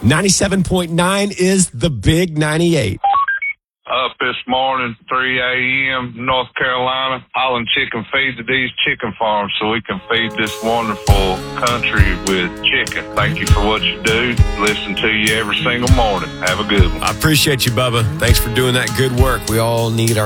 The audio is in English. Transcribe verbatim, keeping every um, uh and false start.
ninety-seven point nine is the Big ninety-eight. Up this morning, three a.m., North Carolina, hauling chicken feed to these chicken farms so we can feed this wonderful country with chicken. Thank you for what you do. Listen to you every single morning. Have a good one. I appreciate you, Bubba. Thanks for doing that good work. We all need our